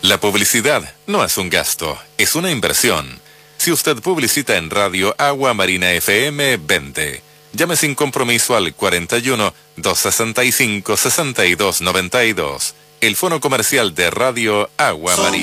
La publicidad no es un gasto, es una inversión. Si usted publicita en Radio Agua Marina FM, vende. Llame sin compromiso al 41 265 6292. El fono comercial de Radio Agua Marina.